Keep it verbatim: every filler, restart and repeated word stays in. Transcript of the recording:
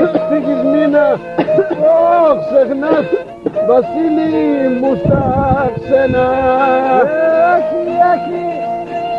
ευτυχισμένα. Ω, ξεχνάς, Βασίλη μου στα ξένα. Όχι, όχι,